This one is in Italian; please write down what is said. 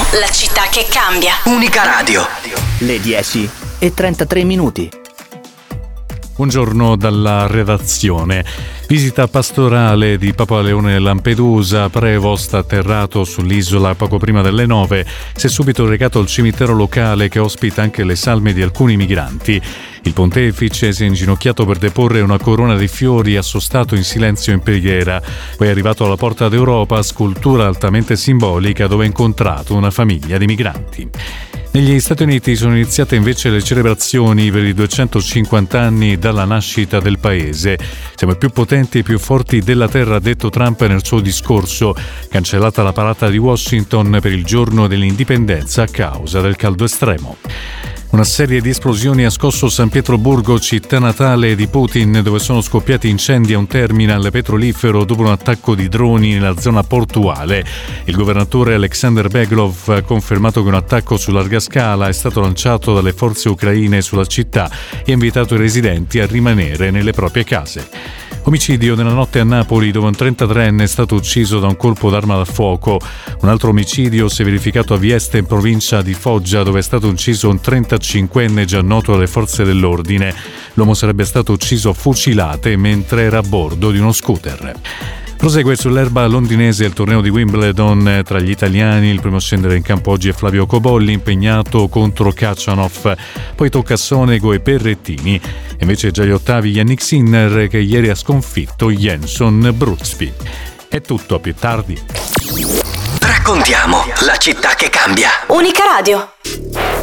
la città che cambia. Unica Radio. Le 10:33. Buongiorno dalla redazione. Visita pastorale di Papa Leone Lampedusa. Prevost atterrato sull'isola poco prima delle 9. Si è subito recato al cimitero locale che ospita anche le salme di alcuni migranti. Il pontefice si è inginocchiato per deporre una corona di fiori assostato in silenzio in preghiera. Poi è arrivato alla Porta d'Europa, scultura altamente simbolica dove ha incontrato una famiglia di migranti. Negli Stati Uniti sono iniziate invece le celebrazioni per i 250 anni dalla nascita del paese. Siamo i più potenti e più forti della terra, ha detto Trump nel suo discorso. Cancellata la parata di Washington per il giorno dell'indipendenza a causa del caldo estremo. Una serie di esplosioni ha scosso San Pietroburgo, città natale di Putin, dove sono scoppiati incendi a un terminal petrolifero dopo un attacco di droni nella zona portuale. Il governatore Alexander Beglov ha confermato che un attacco su larga scala è stato lanciato dalle forze ucraine sulla città e ha invitato i residenti a rimanere nelle proprie case. Omicidio nella notte a Napoli, dove un 33enne è stato ucciso da un colpo d'arma da fuoco. Un altro omicidio si è verificato a Vieste, in provincia di Foggia, dove è stato ucciso un 35enne già noto alle forze dell'ordine. L'uomo sarebbe stato ucciso a fucilate mentre era a bordo di uno scooter. Prosegue sull'erba londinese il torneo di Wimbledon. Tra gli italiani il primo a scendere in campo oggi è Flavio Cobolli, impegnato contro Khachanov. Poi tocca a Sonego e Berrettini. E invece già agli ottavi Yannick Sinner, che ieri ha sconfitto Jenson Brooksby. È tutto, a più tardi. Raccontiamo la città che cambia. Unica Radio.